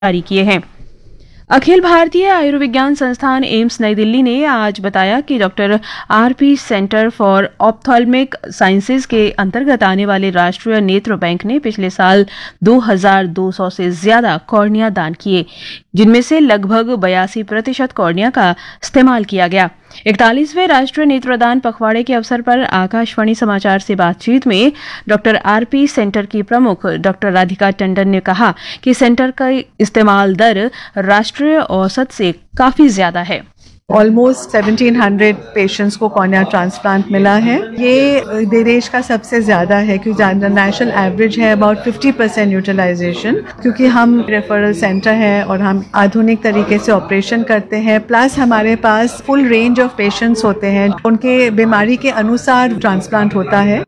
जारी किए हैं। अखिल भारतीय आयुर्विज्ञान संस्थान एम्स नई दिल्ली ने आज बताया कि doctor RP centre for ophthalmic sciences के अंतर्गत आने वाले राष्ट्रीय नेत्र बैंक ने पिछले साल 2200 से ज्यादा कॉर्निया दान किए, जिनमें से लगभग 82% कॉर्निया का इस्तेमाल किया गया। 41वें राष्ट्रीय नेत्रदान पखवाड़े के अवसर पर आकाशवाणी समाचार से बातचीत में डॉक्टर आरपी सेंटर की प्रमुख डॉक्टर राधिका टंडन ने कहा कि सेंटर का इस्तेमाल दर राष्ट्रीय औसत से काफी ज्यादा है। ऑलमोस्ट 1700 पेशेंट्स को कॉर्निया ट्रांसप्लांट मिला है। ये देश का सबसे ज्यादा है क्योंकि नेशनल एवरेज है अबाउट 50% यूटिलाइजेशन, क्योंकि हम रेफरल सेंटर है और हम आधुनिक तरीके से ऑपरेशन करते हैं। प्लस हमारे पास फुल रेंज ऑफ पेशेंट्स होते हैं, उनके बीमारी के अनुसार ट्रांसप्लांट होता है।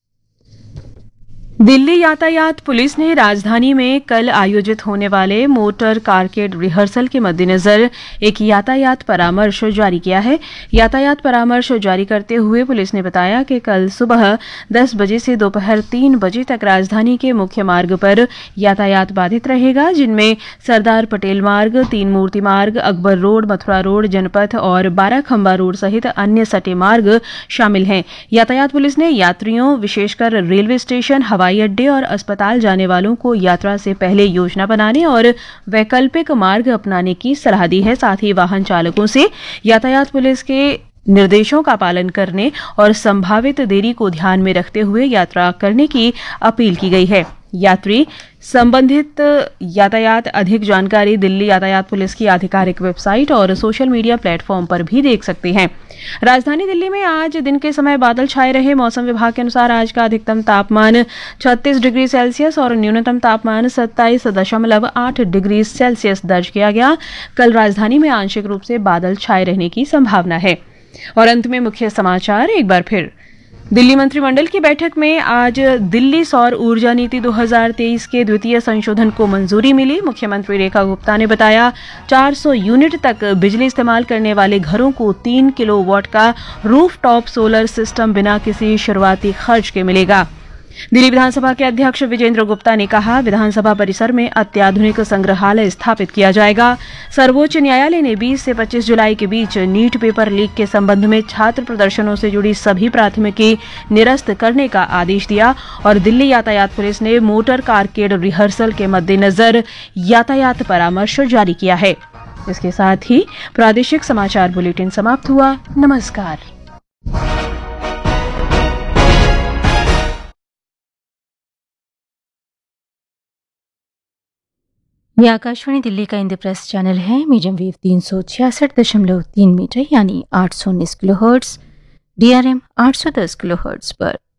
दिल्ली यातायात पुलिस ने राजधानी में कल आयोजित होने वाले मोटर कारकेड रिहर्सल के मद्देनजर एक यातायात परामर्श जारी किया है। यातायात परामर्श जारी करते हुए पुलिस ने बताया कि कल सुबह 10 बजे से दोपहर 3 बजे तक राजधानी के मुख्य मार्ग पर यातायात बाधित रहेगा, जिनमें सरदार पटेल मार्ग, 3 मूर्ति मार्ग, अकबर रोड, मथुरा रोड, जनपथ और 12 खंबा रोड सहित अन्य सटे मार्ग शामिल हैं। यातायात पुलिस ने यात्रियों, विशेषकर रेलवे स्टेशन, हवाई अड्डे और अस्पताल जाने वालों को यात्रा से पहले योजना बनाने और वैकल्पिक मार्ग अपनाने की सलाह दी है। साथ ही वाहन चालकों से यातायात पुलिस के निर्देशों का पालन करने और संभावित देरी को ध्यान में रखते हुए यात्रा करने की अपील की गई है। यात्री संबंधित यातायात अधिक जानकारी दिल्ली यातायात पुलिस की आधिकारिक वेबसाइट और सोशल मीडिया प्लेटफॉर्म पर भी देख सकते हैं। राजधानी दिल्ली में आज दिन के समय बादल छाए रहे। मौसम विभाग के अनुसार आज का अधिकतम तापमान 36 डिग्री सेल्सियस और न्यूनतम तापमान 27.8 डिग्री सेल्सियस दर्ज किया गया। कल राजधानी में आंशिक रूप से बादल छाए रहने की संभावना है। और अंत में मुख्य समाचार एक बार फिर। दिल्ली मंत्रिमंडल की बैठक में आज दिल्ली सौर ऊर्जा नीति 2023 के द्वितीय संशोधन को मंजूरी मिली। मुख्यमंत्री रेखा गुप्ता ने बताया 400 यूनिट तक बिजली इस्तेमाल करने वाले घरों को 3 किलोवाट का रूफटॉप सोलर सिस्टम बिना किसी शुरुआती खर्च के मिलेगा। दिल्ली विधानसभा के अध्यक्ष विजेंद्र गुप्ता ने कहा विधानसभा परिसर में अत्याधुनिक संग्रहालय स्थापित किया जाएगा। सर्वोच्च न्यायालय ने 20 से 25 जुलाई के बीच नीट पेपर लीक के संबंध में छात्र प्रदर्शनों से जुड़ी सभी प्राथमिकी निरस्त करने का आदेश दिया। और दिल्ली यातायात पुलिस ने मोटर कारकेड रिहर्सल के मद्देनजर यातायात परामर्श जारी किया है। इसके साथ ही प्रादेशिक समाचार बुलेटिन समाप्त हुआ। नमस्कार। ये आकाशवाणी दिल्ली का इंद्रप्रस्थ चैनल है। मीडियम वेव 366.3 मीटर यानी 819 किलोहर्ट्ज, DRM 810 किलोहर्ट्ज पर